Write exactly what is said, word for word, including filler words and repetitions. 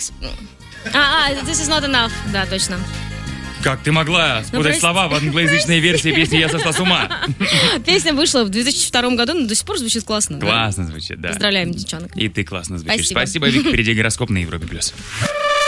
things... А, а, this is not enough. Да, точно. Как ты могла спутать слова в англоязычной версии песни «Я сошла с ума»? Песня вышла в две тысячи втором году, но до сих пор звучит классно. Классно да? звучит, да. Поздравляем, девчонок. И ты классно звучишь. Спасибо, Спасибо Вик. Впереди гороскоп на Европе+. плюс.